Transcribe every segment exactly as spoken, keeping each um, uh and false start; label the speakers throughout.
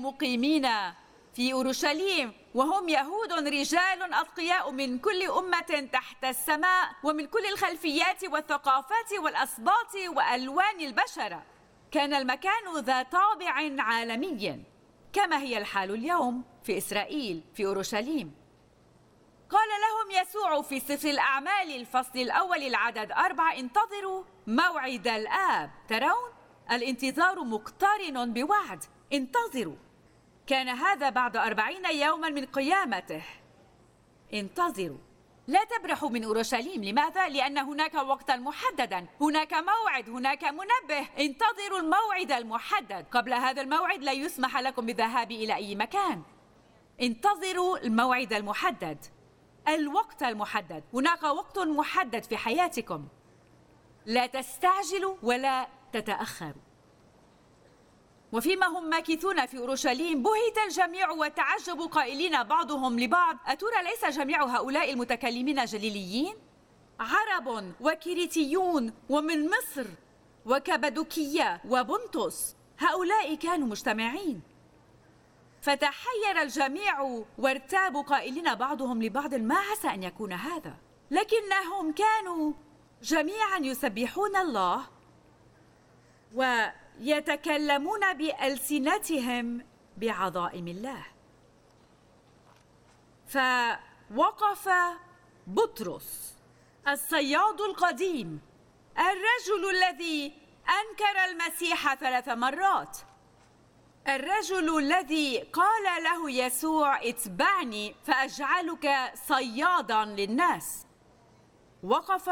Speaker 1: مقيمين في أورشليم، وهم يهود رجال أتقياء من كل أمة تحت السماء، ومن كل الخلفيات والثقافات والأسباط وألوان البشرة. كان المكان ذا طابع عالمي كما هي الحال اليوم في إسرائيل في أورشليم. قال لهم يسوع في سفر الأعمال الفصل الأول العدد أربعة: انتظروا موعد الآب. ترون؟ الانتظار مقترن بوعد. انتظروا. كان هذا بعد أربعين يوما من قيامته. انتظروا. لا تبرحوا من أورشليم. لماذا؟ لأن هناك وقتا محددا، هناك موعد، هناك منبه. انتظروا الموعد المحدد. قبل هذا الموعد لا يسمح لكم بالذهاب إلى أي مكان. انتظروا الموعد المحدد، الوقت المحدد. هناك وقت محدد في حياتكم. لا تستعجلوا ولا تتأخروا. وفيما هم ماكثون في أورشليم بهت الجميع وتعجبوا قائلين بعضهم لبعض: أترى ليس جميع هؤلاء المتكلمين جليليين؟ عرب وكريتيون ومن مصر وكبدوكية وبنطس، هؤلاء كانوا مجتمعين. فتحير الجميع وارتابوا قائلين بعضهم لبعض: ما عسى أن يكون هذا؟ لكنهم كانوا جميعا يسبحون الله ويتكلمون بألسنتهم بعظائم الله. فوقف بطرس الصياد القديم، الرجل الذي أنكر المسيح ثلاث مرات، الرجل الذي قال له يسوع: اتبعني فأجعلك صيادا للناس. وقف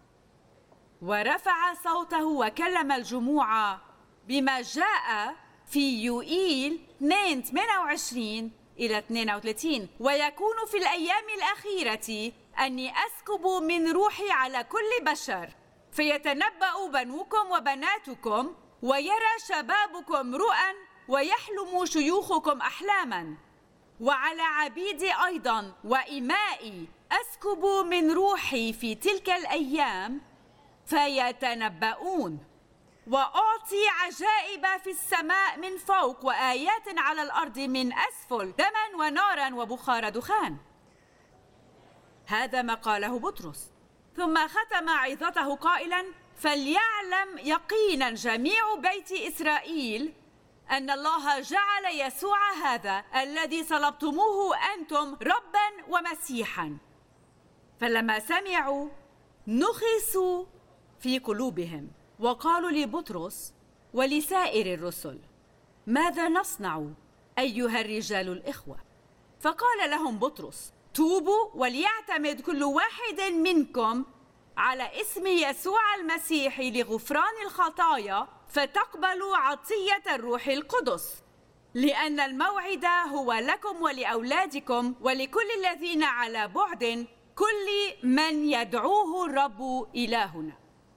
Speaker 1: ورفع صوته وكلم الجموع بما جاء في يوئيل اثنين ثمانية وعشرين إلى اثنين وثلاثين: ويكون في الأيام الأخيرة أني أسكب من روحي على كل بشر، فيتنبأ بنوكم وبناتكم، ويرى شبابكم رؤى، ويحلم شيوخكم أحلاما، وعلى عبيدي أيضا وإمائي أسكب من روحي في تلك الأيام فيتنبؤون، وأعطي عجائب في السماء من فوق وآيات على الأرض من أسفل، دما ونارا وبخار دخان. هذا ما قاله بطرس. ثم ختم عظته قائلا: فليعلم يقينا جميع بيت إسرائيل أن الله جعل يسوع هذا الذي صلبتموه أنتم ربا ومسيحا. فلما سمعوا نخسوا في قلوبهم، وقالوا لبطرس ولسائر الرسل: ماذا نصنع أيها الرجال الإخوة؟ فقال لهم بطرس: توبوا وليعتمد كل واحد منكم على اسم يسوع المسيح لغفران الخطايا، فتقبلوا عطية الروح القدس، لأن الموعد هو لكم ولأولادكم ولكل الذين على بعد، كل من يدعوه الرب إلهنا.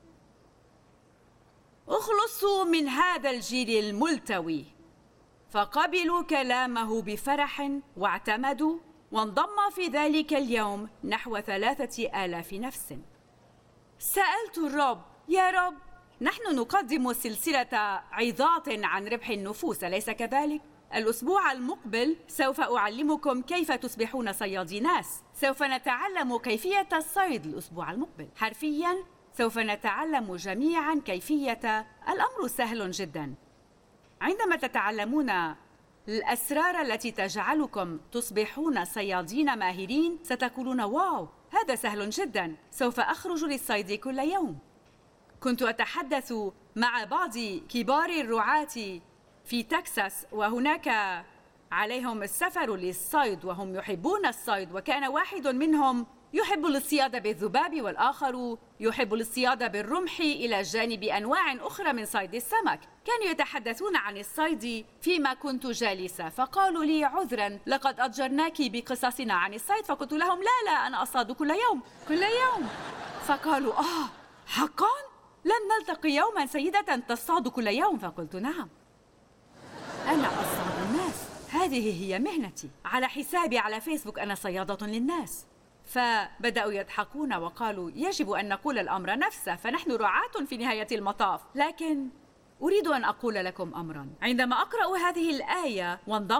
Speaker 1: اخلصوا من هذا الجيل الملتوي. فقبلوا كلامه بفرح واعتمدوا، وانضم في ذلك اليوم نحو ثلاثة آلاف نفس. سألت الرب: يا رب، نحن نقدم سلسلة عظات عن ربح النفوس، أليس كذلك؟ الأسبوع المقبل سوف أعلمكم كيف تصبحون صيادي ناس. سوف نتعلم كيفية الصيد الأسبوع المقبل. حرفياً سوف نتعلم جميعاً كيفية. الأمر سهل جداً. عندما تتعلمون الأسرار التي تجعلكم تصبحون صيادين ماهرين ستقولون: واو، هذا سهل جداً، سوف أخرج للصيد كل يوم. كنت أتحدث مع بعض كبار الرعاة في تكساس، وهناك عليهم السفر للصيد وهم يحبون الصيد، وكان واحد منهم يحب الاصطياد بالذباب، والآخر يحب الاصطياد بالرمح، إلى جانب أنواع أخرى من صيد السمك. كانوا يتحدثون عن الصيد فيما كنت جالسة، فقالوا لي: عذرا، لقد أضجرناك بقصصنا عن الصيد. فقلت لهم: لا لا، أنا أصطاد كل يوم كل يوم. فقالوا: آه حقا؟ لن نلتقي يوما سيدة تصطاد كل يوم. فقلت: نعم، أنا أصطاد الناس، هذه هي مهنتي. على حسابي على فيسبوك أنا صيادة للناس. فبدأوا يضحكون وقالوا: يجب أن نقول الأمر نفسه، فنحن رعاة في نهاية المطاف. لكن أريد أن أقول لكم أمرا. عندما أقرأ هذه الآية وانضم